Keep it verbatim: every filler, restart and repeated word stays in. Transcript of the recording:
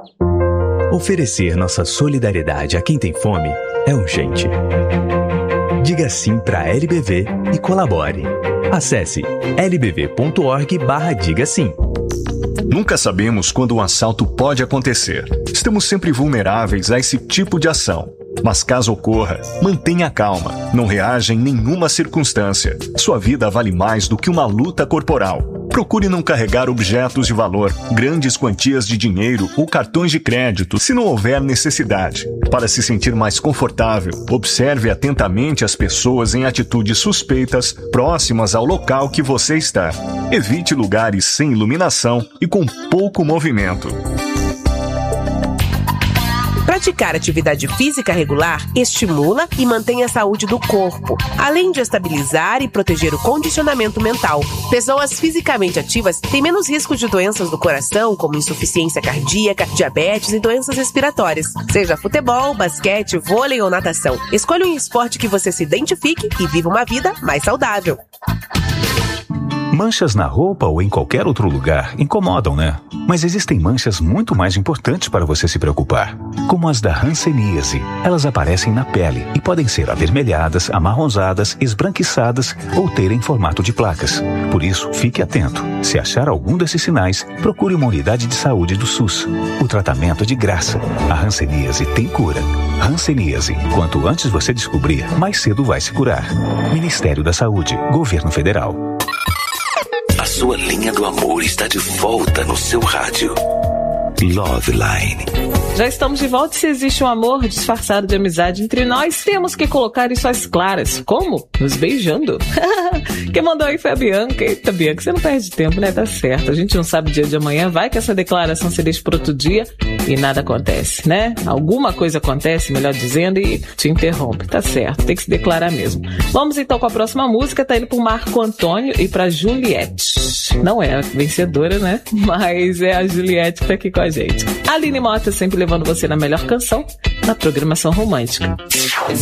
Oferecer nossa solidariedade a quem tem fome é urgente. Diga sim para L B V e colabore. Acesse l b v ponto org barra diga sim. Nunca sabemos quando um assalto pode acontecer. Estamos sempre vulneráveis a esse tipo de ação. Mas caso ocorra, mantenha calma. Não reaja em nenhuma circunstância. Sua vida vale mais do que uma luta corporal. Procure não carregar objetos de valor, grandes quantias de dinheiro ou cartões de crédito se não houver necessidade. Para se sentir mais confortável, observe atentamente as pessoas em atitudes suspeitas próximas ao local que você está. Evite lugares sem iluminação e com pouco movimento. Praticar atividade física regular estimula e mantém a saúde do corpo, além de estabilizar e proteger o condicionamento mental. Pessoas fisicamente ativas têm menos risco de doenças do coração, como insuficiência cardíaca, diabetes e doenças respiratórias. Seja futebol, basquete, vôlei ou natação, escolha um esporte que você se identifique e viva uma vida mais saudável. Manchas na roupa ou em qualquer outro lugar incomodam, né? Mas existem manchas muito mais importantes para você se preocupar, como as da hanseníase. Elas aparecem na pele e podem ser avermelhadas, amarronzadas, esbranquiçadas ou terem formato de placas. Por isso, fique atento. Se achar algum desses sinais, procure uma unidade de saúde do SUS. O tratamento é de graça. A hanseníase tem cura. Hanseníase. Quanto antes você descobrir, mais cedo vai se curar. Ministério da Saúde. Governo Federal. A sua linha do amor está de volta no seu rádio. Loveline. Já estamos de volta e se existe um amor disfarçado de amizade entre nós, temos que colocar isso às claras. Como? Nos beijando. Quem mandou aí foi a Bianca. Eita, Bianca, você não perde tempo, né? Tá certo. A gente não sabe o dia de amanhã. Vai que essa declaração se deixa para outro dia e nada acontece, né? Alguma coisa acontece, melhor dizendo, e te interrompe. Tá certo. Tem que se declarar mesmo. Vamos então com a próxima música. Tá indo pro Marco Antônio e pra Juliette. Não é a vencedora, né? Mas é a Juliette que tá aqui com a gente. Aline Mota sempre levando você na melhor canção, na programação romântica.